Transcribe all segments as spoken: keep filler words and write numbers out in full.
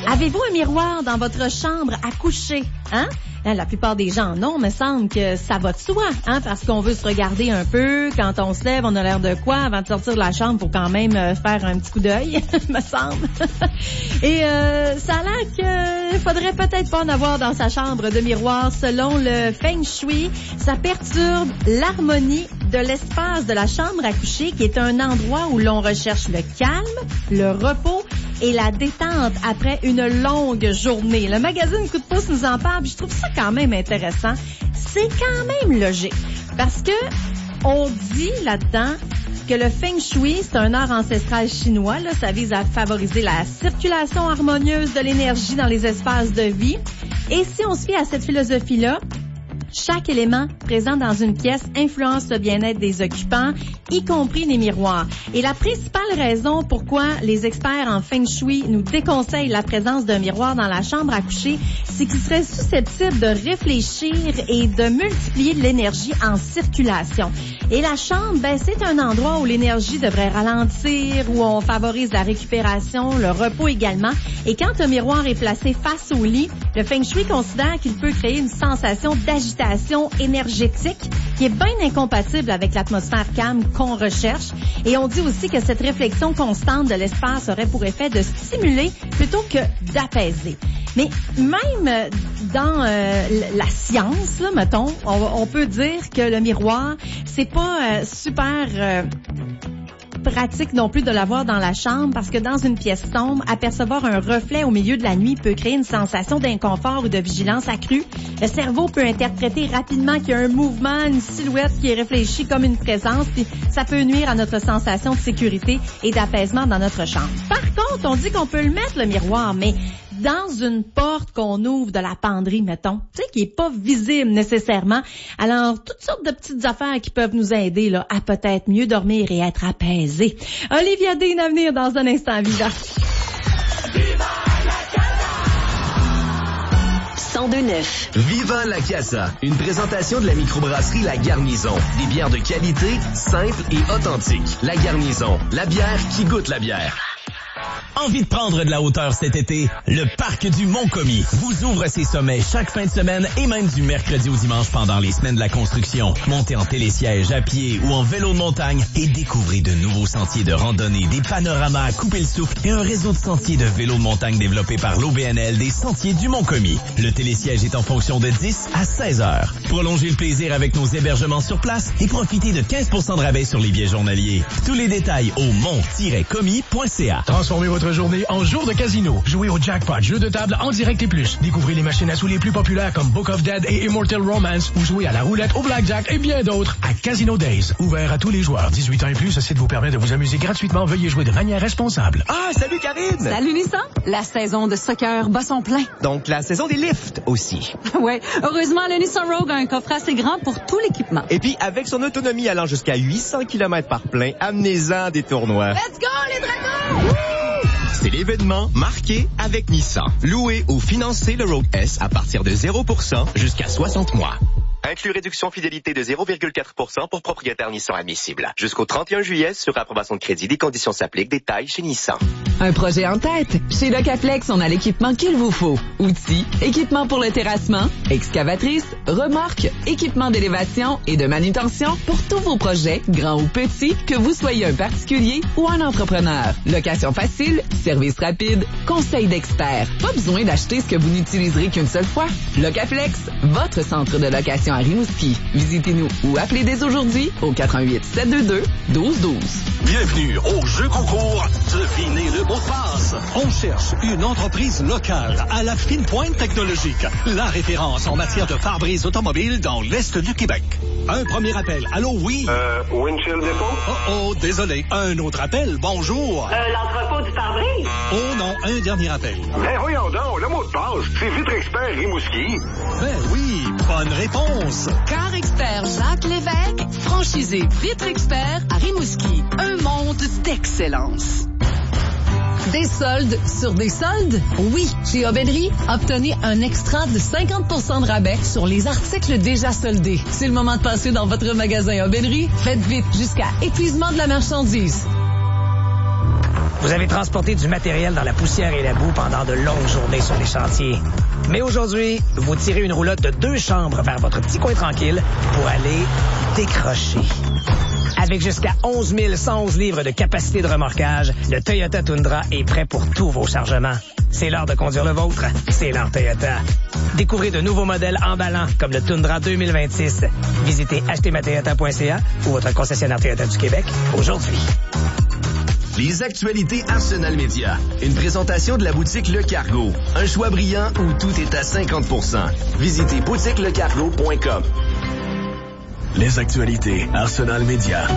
Avez-vous un miroir dans votre chambre à coucher? Hein? La plupart des gens, non, me semble que ça va de soi, hein, parce qu'on veut se regarder un peu. Quand on se lève, on a l'air de quoi avant de sortir de la chambre pour quand même euh, faire un petit coup d'œil, me semble. Et euh, ça a l'air qu'il faudrait peut-être pas en avoir dans sa chambre de miroir. Selon le Feng Shui, ça perturbe l'harmonie de l'espace de la chambre à coucher, qui est un endroit où l'on recherche le calme, le repos et la détente après une longue journée. Le magazine Coup de pouce nous en parle, puis je trouve ça quand même intéressant. C'est quand même logique, parce que on dit là-dedans que le Feng Shui, c'est un art ancestral chinois. Là, ça vise à favoriser la circulation harmonieuse de l'énergie dans les espaces de vie. Et si on se fie à cette philosophie-là, chaque élément présent dans une pièce influence le bien-être des occupants, y compris les miroirs. Et la principale raison pourquoi les experts en Feng Shui nous déconseillent la présence d'un miroir dans la chambre à coucher, c'est qu'il serait susceptible de réfléchir et de multiplier l'énergie en circulation. Et la chambre, ben, c'est un endroit où l'énergie devrait ralentir, où on favorise la récupération, le repos également. Et quand un miroir est placé face au lit, le Feng Shui considère qu'il peut créer une sensation d'agitation énergétique qui est bien incompatible avec l'atmosphère calme qu'on recherche. Et on dit aussi que cette réflexion constante de l'espace aurait pour effet de stimuler plutôt que d'apaiser. Mais même dans euh, la science, là, mettons, on, on peut dire que le miroir, c'est pas euh, super euh, pratique non plus de l'avoir dans la chambre, parce que dans une pièce sombre, apercevoir un reflet au milieu de la nuit peut créer une sensation d'inconfort ou de vigilance accrue. Le cerveau peut interpréter rapidement qu'il y a un mouvement, une silhouette qui est réfléchie comme une présence, puis ça peut nuire à notre sensation de sécurité et d'apaisement dans notre chambre. Par contre, on dit qu'on peut le mettre, le miroir, mais dans une porte qu'on ouvre de la penderie, mettons, tu sais, qui est pas visible nécessairement. Alors, toutes sortes de petites affaires qui peuvent nous aider là à peut-être mieux dormir et être apaisés. Olivia Dean à venir dans un instant. Viva! Viva la Casa! cent deux neuf. Viva la Casa, une présentation de la microbrasserie La Garnison. Des bières de qualité, simples et authentiques. La Garnison, la bière qui goûte la bière. Envie de prendre de la hauteur cet été? Le Parc du Mont-Commis vous ouvre ses sommets chaque fin de semaine et même du mercredi au dimanche pendant les semaines de la construction. Montez en télésiège, à pied ou en vélo de montagne et découvrez de nouveaux sentiers de randonnée, des panoramas à couper le souffle et un réseau de sentiers de vélo de montagne développé par l'O B N L des Sentiers du Mont-Commis. Le télésiège est en fonction de dix à seize heures. Prolongez le plaisir avec nos hébergements sur place et profitez de quinze pour cent de rabais sur les billets journaliers. Tous les détails au mont tiret commis point c a. Transformez votre journée en jour de casino. Jouez au jackpot, jeu de table en direct et plus. Découvrez les machines à sous les plus populaires comme Book of Dead et Immortal Romance, ou jouez à la roulette, au blackjack et bien d'autres à Casino Days. Ouvert à tous les joueurs. dix-huit ans et plus, ce site vous permet de vous amuser gratuitement. Veuillez jouer de manière responsable. Ah, salut Karine! Salut Nissan! La saison de soccer bat son plein. Donc la saison des lifts aussi. Ouais, heureusement, le Nissan Rogue a un coffre assez grand pour tout l'équipement. Et puis, avec son autonomie allant jusqu'à huit cents kilomètres par plein, amenez-en des tournois. Let's go, les dragons! C'est l'événement marqué avec Nissan. Louez ou financez le Rogue S à partir de zéro pour cent jusqu'à soixante mois. Inclus réduction fidélité de zéro virgule quatre pour cent pour propriétaires Nissan admissibles. Jusqu'au trente et un juillet, sur approbation de crédit, des conditions s'appliquent. Détails chez Nissan. Un projet en tête? Chez Locaflex, on a l'équipement qu'il vous faut. Outils, équipement pour le terrassement, excavatrice, remorque, équipement d'élévation et de manutention pour tous vos projets, grands ou petits, que vous soyez un particulier ou un entrepreneur. Location facile, service rapide, conseil d'experts. Pas besoin d'acheter ce que vous n'utiliserez qu'une seule fois. Locaflex, votre centre de location à Rimouski. Visitez-nous ou appelez dès aujourd'hui au quatre un huit, sept deux deux, un deux un deux. Bienvenue au jeu concours Devinez le mot de passe. On cherche une entreprise locale à la fine pointe technologique. La référence en matière de pare-brise automobile dans l'Est du Québec. Un premier appel. Allô, oui? Euh, Windshield Depot? Oh, oh, désolé. Un autre appel. Bonjour. Euh, l'entrepôt du pare-brise? Oh non, un dernier appel. Ben voyons donc, le mot de passe, c'est Vitre Expert Rimouski. Ben oui, bonne réponse. Car Expert Jacques Lévesque, franchisé Vitre Expert à Rimouski. Un monde d'excellence. Des soldes sur des soldes? Oui, chez Aubainerie, obtenez un extra de cinquante pour cent de rabais sur les articles déjà soldés. C'est le moment de passer dans votre magasin Aubainerie. Faites vite jusqu'à épuisement de la marchandise. Vous avez transporté du matériel dans la poussière et la boue pendant de longues journées sur les chantiers. Mais aujourd'hui, vous tirez une roulotte de deux chambres vers votre petit coin tranquille pour aller décrocher. Avec jusqu'à onze mille cent onze livres de capacité de remorquage, le Toyota Tundra est prêt pour tous vos chargements. C'est l'heure de conduire le vôtre. C'est l'heure Toyota. Découvrez de nouveaux modèles emballants comme le Tundra deux mille vingt-six. Visitez acheter ma toyota point c a ou votre concessionnaire Toyota du Québec aujourd'hui. Les actualités Arsenal Média. Une présentation de la boutique Le Cargo. Un choix brillant où tout est à cinquante pour cent. Visitez boutique le cargo point com. Les actualités Arsenal Média.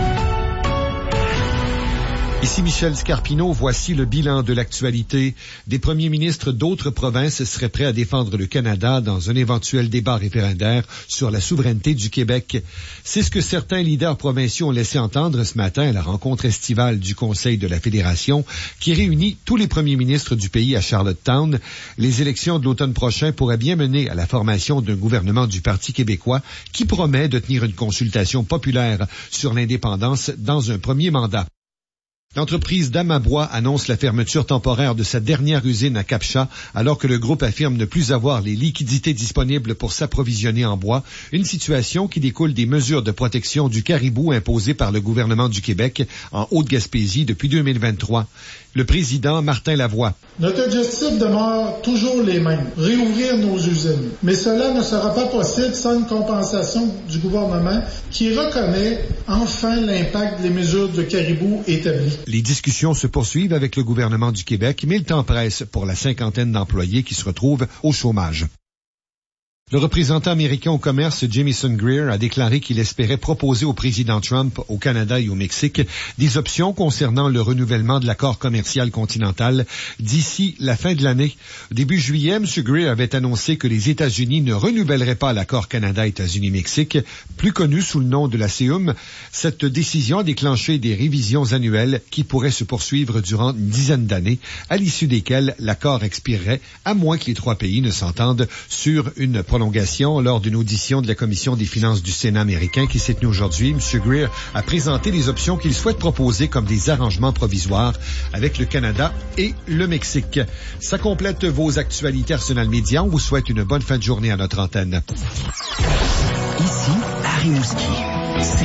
Ici Michel Scarpino, voici le bilan de l'actualité. Des premiers ministres d'autres provinces seraient prêts à défendre le Canada dans un éventuel débat référendaire sur la souveraineté du Québec. C'est ce que certains leaders provinciaux ont laissé entendre ce matin à la rencontre estivale du Conseil de la Fédération qui réunit tous les premiers ministres du pays à Charlottetown. Les élections de l'automne prochain pourraient bien mener à la formation d'un gouvernement du Parti québécois qui promet de tenir une consultation populaire sur l'indépendance dans un premier mandat. L'entreprise Damabois annonce la fermeture temporaire de sa dernière usine à Cap-Chat alors que le groupe affirme ne plus avoir les liquidités disponibles pour s'approvisionner en bois, une situation qui découle des mesures de protection du caribou imposées par le gouvernement du Québec en Haute-Gaspésie depuis deux mille vingt-trois. Le président Martin Lavoie. Notre objectif demeure toujours les mêmes, réouvrir nos usines. Mais cela ne sera pas possible sans une compensation du gouvernement qui reconnaît enfin l'impact des mesures de caribou établies. Les discussions se poursuivent avec le gouvernement du Québec, mais le temps presse pour la cinquantaine d'employés qui se retrouvent au chômage. Le représentant américain au commerce, Jamieson Greer, a déclaré qu'il espérait proposer au président Trump, au Canada et au Mexique, des options concernant le renouvellement de l'accord commercial continental d'ici la fin de l'année. Début juillet, M. Greer avait annoncé que les États-Unis ne renouvelleraient pas l'accord Canada-États-Unis-Mexique, plus connu sous le nom de la C E U M. Cette décision a déclenché des révisions annuelles qui pourraient se poursuivre durant une dizaine d'années, à l'issue desquelles l'accord expirerait, à moins que les trois pays ne s'entendent sur une prolongation. Lors d'une audition de la Commission des finances du Sénat américain qui s'est tenue aujourd'hui, M. Greer a présenté les options qu'il souhaite proposer comme des arrangements provisoires avec le Canada et le Mexique. Ça complète vos actualités Arsenal Média. On vous souhaite une bonne fin de journée à notre antenne. Ici, à Rimouski.